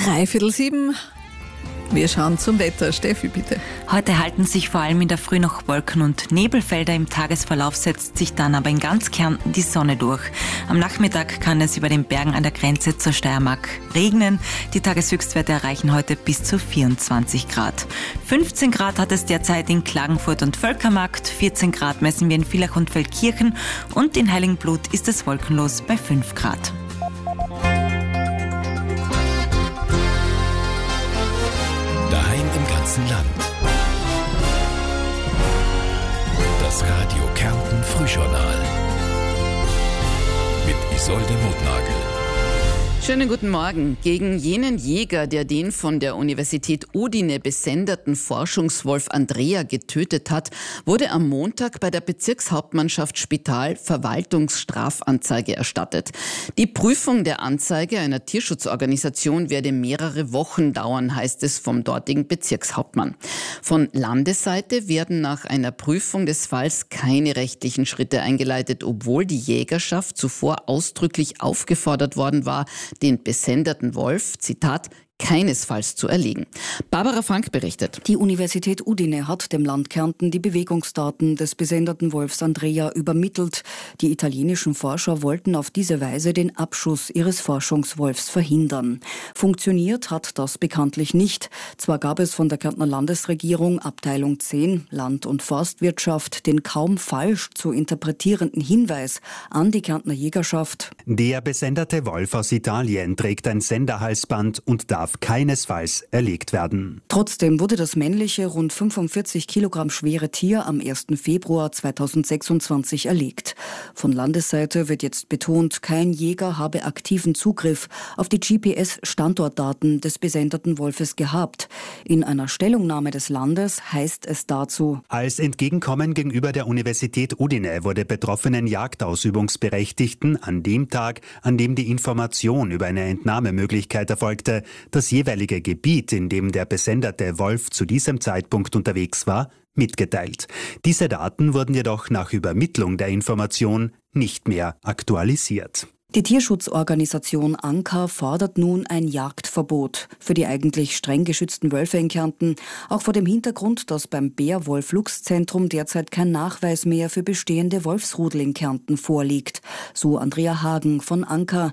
7:03. Wir schauen zum Wetter. Steffi, bitte. Heute halten sich vor allem in der Früh noch Wolken- und Nebelfelder. Im Tagesverlauf setzt sich dann aber in ganz Kärnten die Sonne durch. Am Nachmittag kann es über den Bergen an der Grenze zur Steiermark regnen. Die Tageshöchstwerte erreichen heute bis zu 24 Grad. 15 Grad hat es derzeit in Klagenfurt und Völkermarkt. 14 Grad messen wir in Villach und Feldkirchen. Und in Heiligenblut ist es wolkenlos bei 5 Grad. Land. Das Radio Kärnten Frühjournal mit Isolde Notnagel. Schönen guten Morgen. Gegen jenen Jäger, der den von der Universität Udine besenderten Forschungswolf Andrea getötet hat, wurde am Montag bei der Bezirkshauptmannschaft Spital Verwaltungsstrafanzeige erstattet. Die Prüfung der Anzeige einer Tierschutzorganisation werde mehrere Wochen dauern, heißt es vom dortigen Bezirkshauptmann. Von Landesseite werden nach einer Prüfung des Falls keine rechtlichen Schritte eingeleitet, obwohl die Jägerschaft zuvor ausdrücklich aufgefordert worden war, den besenderten Wolf, Zitat, keinesfalls zu erlegen. Barbara Frank berichtet. Die Universität Udine hat dem Land Kärnten die Bewegungsdaten des besenderten Wolfs Andrea übermittelt. Die italienischen Forscher wollten auf diese Weise den Abschuss ihres Forschungswolfs verhindern. Funktioniert hat das bekanntlich nicht. Zwar gab es von der Kärntner Landesregierung Abteilung 10 Land- und Forstwirtschaft den kaum falsch zu interpretierenden Hinweis an die Kärntner Jägerschaft. Der besenderte Wolf aus Italien trägt ein Senderhalsband und darf keinesfalls erlegt werden. Trotzdem wurde das männliche, rund 45 Kilogramm schwere Tier am 1. Februar 2026 erlegt. Von Landesseite wird jetzt betont, kein Jäger habe aktiven Zugriff auf die GPS-Standortdaten des besenderten Wolfes gehabt. In einer Stellungnahme des Landes heißt es dazu: Als Entgegenkommen gegenüber der Universität Udine wurde betroffenen Jagdausübungsberechtigten an dem Tag, an dem die Information über eine Entnahmemöglichkeit erfolgte, das jeweilige Gebiet, in dem der besenderte Wolf zu diesem Zeitpunkt unterwegs war, mitgeteilt. Diese Daten wurden jedoch nach Übermittlung der Information nicht mehr aktualisiert. Die Tierschutzorganisation Anka fordert nun ein Jagdverbot für die eigentlich streng geschützten Wölfe in Kärnten, auch vor dem Hintergrund, dass beim Bär-Wolf-Luchs-Zentrum derzeit kein Nachweis mehr für bestehende Wolfsrudel in Kärnten vorliegt. So Andrea Hagen von Anka.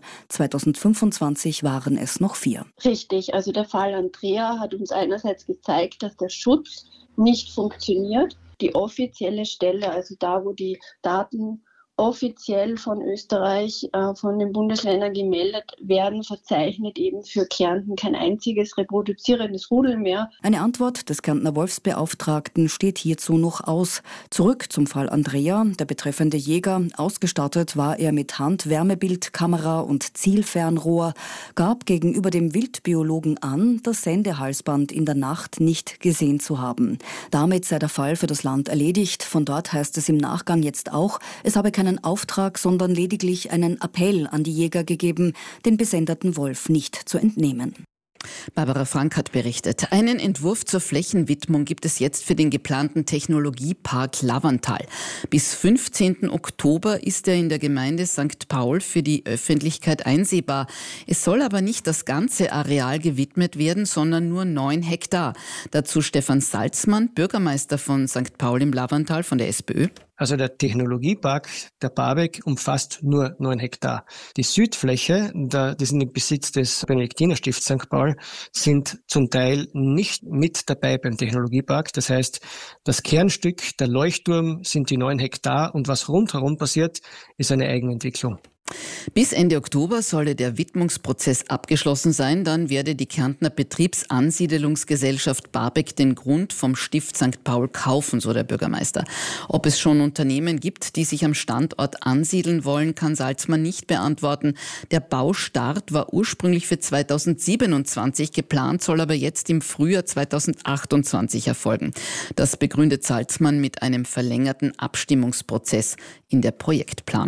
2025 waren es noch 4. Richtig, also der Fall Andrea hat uns einerseits gezeigt, dass der Schutz nicht funktioniert. Die offizielle Stelle, also da, wo die Daten offiziell von Österreich, von den Bundesländern gemeldet werden, verzeichnet eben für Kärnten kein einziges reproduzierendes Rudel mehr. Eine Antwort des Kärntner Wolfsbeauftragten steht hierzu noch aus. Zurück zum Fall Andrea. Der betreffende Jäger, ausgestattet war er mit Handwärmebildkamera und Zielfernrohr, gab gegenüber dem Wildbiologen an, das Sendehalsband in der Nacht nicht gesehen zu haben. Damit sei der Fall für das Land erledigt. Von dort heißt es im Nachgang jetzt auch, es habe keinen Auftrag, sondern lediglich einen Appell an die Jäger gegeben, den besenderten Wolf nicht zu entnehmen. Barbara Frank hat berichtet. Einen Entwurf zur Flächenwidmung gibt es jetzt für den geplanten Technologiepark Lavantal. Bis 15. Oktober ist er in der Gemeinde St. Paul für die Öffentlichkeit einsehbar. Es soll aber nicht das ganze Areal gewidmet werden, sondern nur 9 Hektar. Dazu Stefan Salzmann, Bürgermeister von St. Paul im Lavantal von der SPÖ. Also der Technologiepark, der Barbeck, umfasst nur 9 Hektar. Die Südfläche, die sind im Besitz des Benediktinerstifts St. Paul, sind zum Teil nicht mit dabei beim Technologiepark. Das heißt, das Kernstück, der Leuchtturm, sind die 9 Hektar und was rundherum passiert, ist eine Eigenentwicklung. Bis Ende Oktober solle der Widmungsprozess abgeschlossen sein. Dann werde die Kärntner Betriebsansiedelungsgesellschaft Barbeck den Grund vom Stift St. Paul kaufen, so der Bürgermeister. Ob es schon Unternehmen gibt, die sich am Standort ansiedeln wollen, kann Salzmann nicht beantworten. Der Baustart war ursprünglich für 2027 geplant, soll aber jetzt im Frühjahr 2028 erfolgen. Das begründet Salzmann mit einem verlängerten Abstimmungsprozess in der Projektplanung.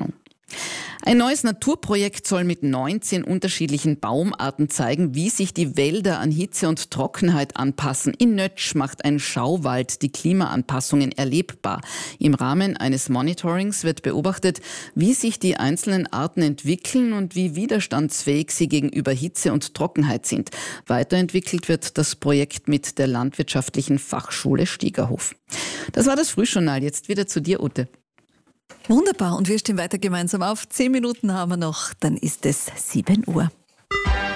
Ein neues Naturprojekt soll mit 19 unterschiedlichen Baumarten zeigen, wie sich die Wälder an Hitze und Trockenheit anpassen. In Nötsch macht ein Schauwald die Klimaanpassungen erlebbar. Im Rahmen eines Monitorings wird beobachtet, wie sich die einzelnen Arten entwickeln und wie widerstandsfähig sie gegenüber Hitze und Trockenheit sind. Weiterentwickelt wird das Projekt mit der Landwirtschaftlichen Fachschule Stiegerhof. Das war das Frühjournal. Jetzt wieder zu dir, Ute. Wunderbar. Und wir stehen weiter gemeinsam auf. 10 Minuten haben wir noch, dann ist es 7 Uhr.